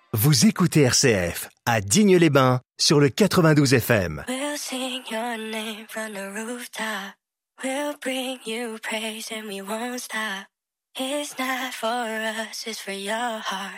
Vous écoutez RCF à Digne-les-Bains sur le 92 FM. We'll sing your name from the rooftop. We'll bring you praise and we won't stop. It's not for us, it's for your heart.